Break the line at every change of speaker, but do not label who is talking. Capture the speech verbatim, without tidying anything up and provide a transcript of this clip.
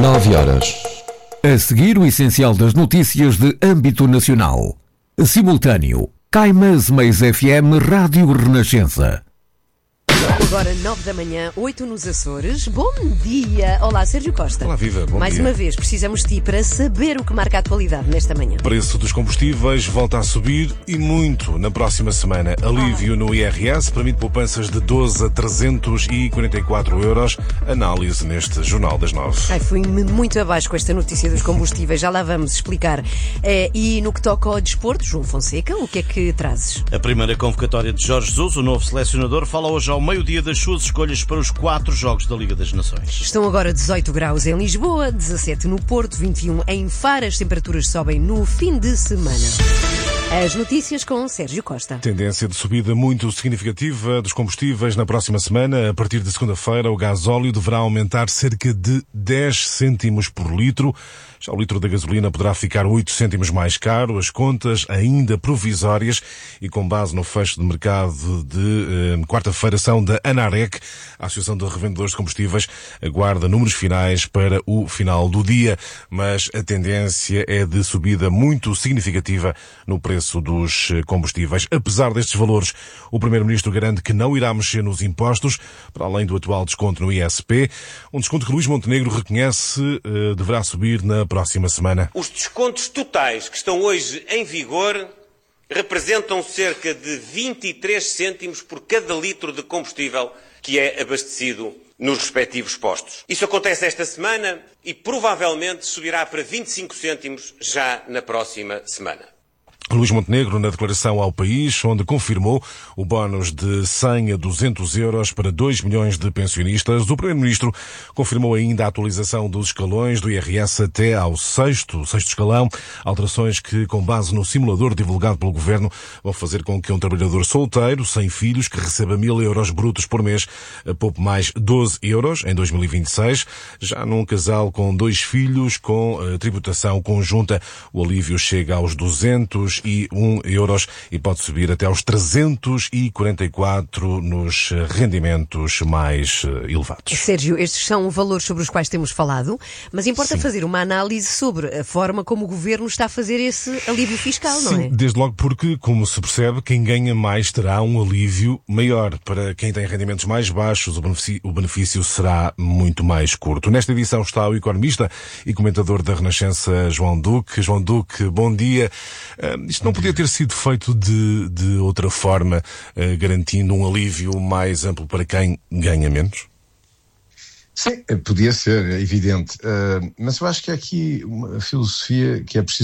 nove horas. A seguir, o essencial das notícias de âmbito nacional. Simultâneo. Caimãs Mais F M Rádio Renascença.
Agora nove da manhã, oito nos Açores. Bom dia! Olá, Sérgio Costa.
Olá, viva, bom
Mais
dia.
uma vez, precisamos de ti para saber o que marca a atualidade nesta manhã.
O preço dos combustíveis volta a subir e muito na próxima semana. Alívio no I R S permite poupanças de doze a trezentos e quarenta e quatro euros. Análise neste Jornal das Nove.
Ai, fui-me muito abaixo com esta notícia dos combustíveis, já lá vamos explicar. É, e no que toca ao desporto, João Fonseca, o que é que trazes?
A primeira convocatória de Jorge Jesus, o novo selecionador, fala hoje ao meio-dia das suas escolhas para os quatro jogos da Liga das Nações.
Estão agora dezoito graus em Lisboa, dezassete no Porto, vinte e um em Faro. As temperaturas sobem no fim de semana. As notícias com Sérgio Costa.
Tendência de subida muito significativa dos combustíveis na próxima semana. A partir de segunda-feira, o gasóleo deverá aumentar cerca de dez cêntimos por litro. Já o litro da gasolina poderá ficar oito cêntimos mais caro. As contas ainda provisórias e com base no fecho de mercado de eh, quarta-feira são da ANAREC, a Associação de Revendedores de Combustíveis, aguarda números finais para o final do dia. Mas a tendência é de subida muito significativa no preço dos combustíveis. Apesar destes valores, o Primeiro-Ministro garante que não irá mexer nos impostos, para além do atual desconto no I S P, um desconto que Luís Montenegro reconhece eh, deverá subir na próxima semana.
Os descontos totais que estão hoje em vigor representam cerca de vinte e três cêntimos por cada litro de combustível que é abastecido nos respectivos postos. Isso acontece esta semana e provavelmente subirá para vinte e cinco cêntimos já na próxima semana.
Luís Montenegro, na declaração ao país, onde confirmou o bónus de cem a duzentos euros para dois milhões de pensionistas. O Primeiro-Ministro confirmou ainda a atualização dos escalões do I R S até ao sexto, sexto escalão, alterações que, com base no simulador divulgado pelo Governo, vão fazer com que um trabalhador solteiro, sem filhos, que receba mil euros brutos por mês, poupe mais doze euros em dois mil e vinte e seis. Já num casal com dois filhos, com a tributação conjunta, o alívio chega aos duzentos e um euros e pode subir até aos trezentos e quarenta e quatro nos rendimentos mais elevados.
Sérgio, estes são valores sobre os quais temos falado, mas importa
Sim.
fazer uma análise sobre a forma como o Governo está a fazer esse alívio fiscal,
Sim,
não é?
desde logo porque, como se percebe, quem ganha mais terá um alívio maior. Para quem tem rendimentos mais baixos, o benefício, o benefício será muito mais curto. Nesta edição está o economista e comentador da Renascença, João Duque. João Duque, bom dia. Uh, isto não podia ter sido feito de, de outra forma, uh, garantindo um alívio mais amplo para quem ganha menos?
Sim, podia ser, é evidente. Uh, mas eu acho que há aqui uma filosofia que é preciso